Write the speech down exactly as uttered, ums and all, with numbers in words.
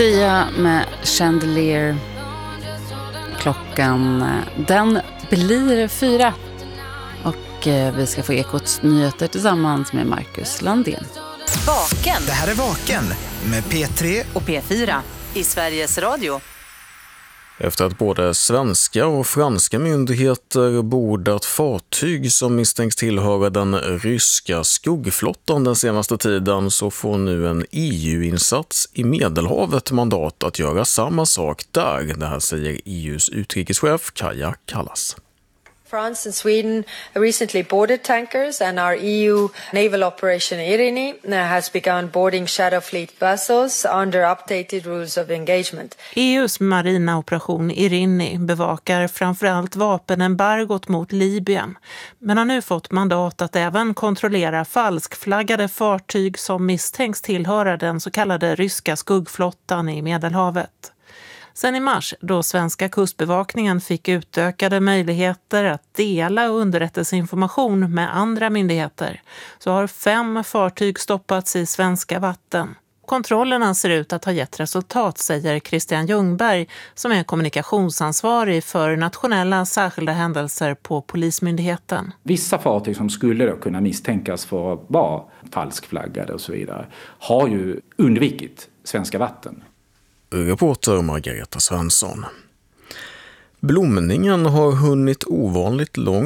Sia med Chandelier. Klockan, den blir fyra. Och vi ska få Ekots nyheter tillsammans med Marcus Landén. Vaken. Det här är Vaken med P tre och P fyra i Sveriges Radio. Efter att både svenska och franska myndigheter bordat fartyg som misstänks tillhöra den ryska skuggflottan den senaste tiden, så får nu en E U-insats i Medelhavet mandat att göra samma sak där. Det här säger E U:s utrikeschef Kaja Kallas. France and Sweden recently boarded tankers, and our E U naval operation Irini has begun boarding Shadow Fleet vessels under updated rules of engagement. E U:s marina operation Irini bevakar framförallt vapenembargot mot Libyen, men har nu fått mandat att även kontrollera falskflaggade fartyg som misstänks tillhöra den så kallade ryska skuggflottan i Medelhavet. Sen i mars, då svenska kustbevakningen fick utökade möjligheter att dela underrättelseinformation med andra myndigheter, så har fem fartyg stoppats i svenska vatten. Kontrollerna ser ut att ha gett resultat, säger Christian Ljungberg, som är kommunikationsansvarig för nationella särskilda händelser på Polismyndigheten. Vissa fartyg som skulle då kunna misstänkas för att vara falskflaggade och så vidare har ju undvikit svenska vatten. Reporter Margareta Svensson. Blomningen har hunnit ovanligt långt